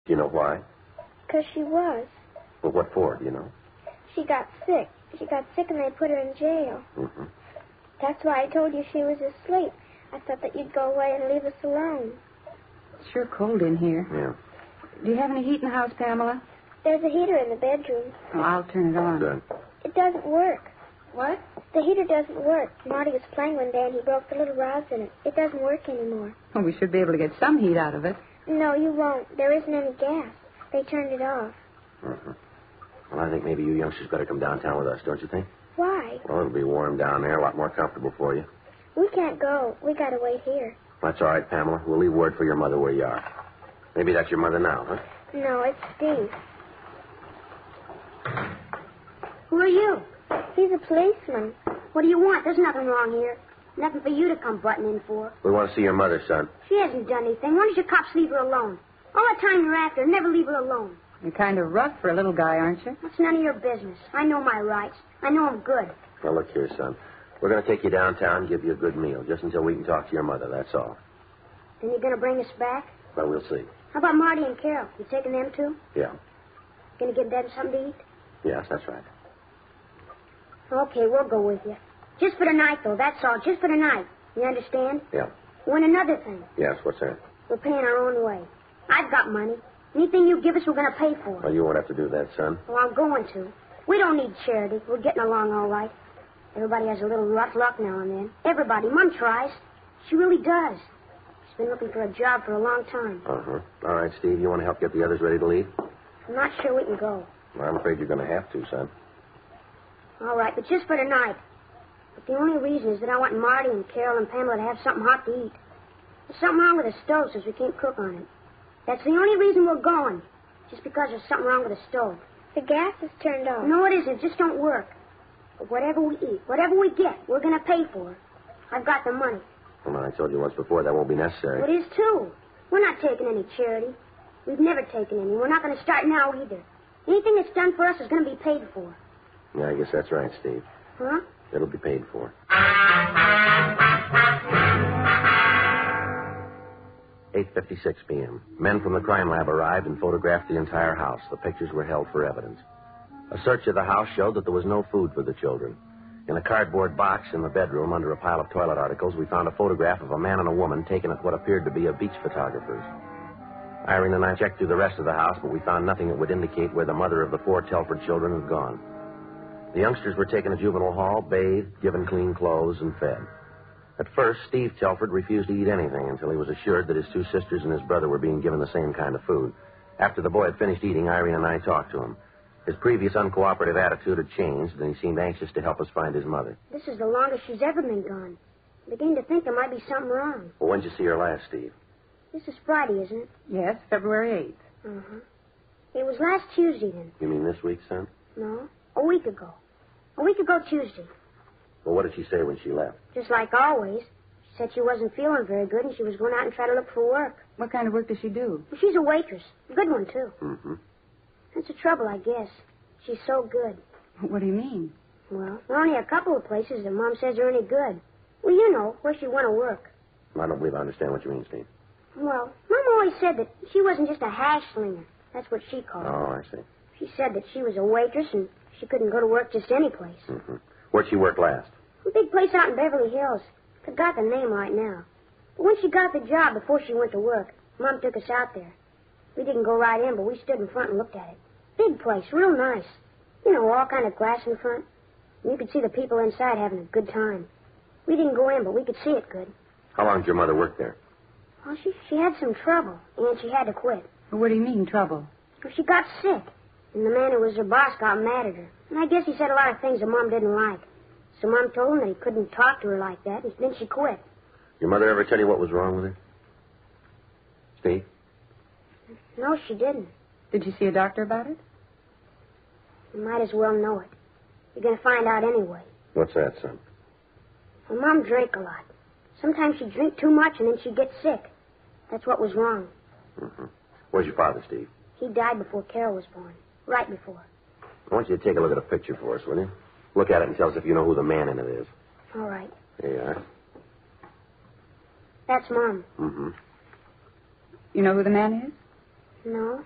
Do you know why? 'Cause she was. Well, what for, do you know? She got sick. She got sick and they put her in jail. Mm-hmm. That's why I told you she was asleep. I thought that you'd go away and leave us alone. It's sure cold in here. Yeah. Do you have any heat in the house, Pamela? There's a heater in the bedroom. Oh, I'll turn it on. Good. It doesn't work. What? The heater doesn't work. Marty was playing one day and he broke the little rods in it. It doesn't work anymore. Well, we should be able to get some heat out of it. No, you won't. There isn't any gas. They turned it off. Mm-hmm. Well, I think maybe you youngsters better come downtown with us, don't you think? Why? Well, it'll be warm down there, a lot more comfortable for you. We can't go. We gotta wait here. That's all right, Pamela. We'll leave word for your mother where you are. Maybe that's your mother now, huh? No, it's Steve. Who are you? He's a policeman. What do you want? There's nothing wrong here. Nothing for you to come butting in for. We want to see your mother, son. She hasn't done anything. Why don't you cops leave her alone? All the time you're after her, never leave her alone. You're kind of rough for a little guy, aren't you? That's none of your business. I know my rights. I know I'm good. Now, look here, son. We're going to take you downtown and give you a good meal, just until we can talk to your mother, that's all. Then you're going to bring us back? Well, we'll see. How about Marty and Carol? You taking them too? Yeah. Going to give them something to eat? Yes, that's right. Okay, we'll go with you. Just for tonight, though. That's all. Just for tonight. You understand? Yeah. Oh, and another thing. Yes, what's that? We're paying our own way. I've got money. Anything you give us, we're going to pay for. Well, you won't have to do that, son. Well, I'm going to. We don't need charity. We're getting along all right. Everybody has a little rough luck now and then. Everybody. Mom tries. She really does. She's been looking for a job for a long time. Uh-huh. All right, Steve, you want to help get the others ready to leave? I'm not sure we can go. Well, I'm afraid you're going to have to, son. All right, but just for tonight. But the only reason is that I want Marty and Carol and Pamela to have something hot to eat. There's something wrong with the stove, so we can't cook on it. That's the only reason we're going. Just because there's something wrong with the stove. The gas is turned off. No, it isn't. It just don't work. But whatever we eat, whatever we get, we're going to pay for it. I've got the money. Well, I told you once before that won't be necessary. Well, it is, too. We're not taking any charity. We've never taken any. We're not going to start now, either. Anything that's done for us is going to be paid for. Yeah, I guess that's right, Steve. Huh? It'll be paid for. 8:56 p.m. Men from the crime lab arrived and photographed the entire house. The pictures were held for evidence. A search of the house showed that there was no food for the children. In a cardboard box in the bedroom under a pile of toilet articles, we found a photograph of a man and a woman taken at what appeared to be a beach photographer's. Irene and I checked through the rest of the house, but we found nothing that would indicate where the mother of the 4 Telford children had gone. The youngsters were taken to juvenile hall, bathed, given clean clothes, and fed. At first, Steve Telford refused to eat anything until he was assured that his 2 sisters and his brother were being given the same kind of food. After the boy had finished eating, Irene and I talked to him. His previous uncooperative attitude had changed, and he seemed anxious to help us find his mother. This is the longest she's ever been gone. I'm beginning to think there might be something wrong. Well, when did you see her last, Steve? This is Friday, isn't it? Yes, February 8th. Uh-huh. It was last Tuesday, then. You mean this week, son? No, a week ago. A week ago Tuesday. Well, what did she say when she left? Just like always. She said she wasn't feeling very good and she was going out and try to look for work. What kind of work does she do? Well, she's a waitress. A good one, too. Mm-hmm. That's the trouble, I guess. She's so good. What do you mean? Well, there are only a couple of places that Mom says are any good. Well, you know, where she want to work. I don't believe I understand what you mean, Steve. Well, Mom always said that she wasn't just a hash slinger. That's what she called it. Oh, I see. She said that she was a waitress and she couldn't go to work just any place. Mm-hmm. Where'd she work last? A big place out in Beverly Hills. Forgot the name right now. But when she got the job before she went to work, Mom took us out there. We didn't go right in, but we stood in front and looked at it. Big place, real nice. You know, all kind of glass in front. And you could see the people inside having a good time. We didn't go in, but we could see it good. How long did your mother work there? Well, she had some trouble, and she had to quit. What do you mean, trouble? Well, she got sick, and the man who was her boss got mad at her. And I guess he said a lot of things that Mom didn't like. So Mom told him that he couldn't talk to her like that, and then she quit. Your mother ever tell you what was wrong with her? Steve? No, she didn't. Did you see a doctor about it? You might as well know it. You're going to find out anyway. What's that, son? Well, Mom drank a lot. Sometimes she'd drink too much, and then she'd get sick. That's what was wrong. Mm-hmm. Where's your father, Steve? He died before Carol was born. Right before. I want you to take a look at a picture for us, will you? Look at it and tell us if you know who the man in it is. All right. Here you are. That's Mom. Mm-hmm. You know who the man is? No.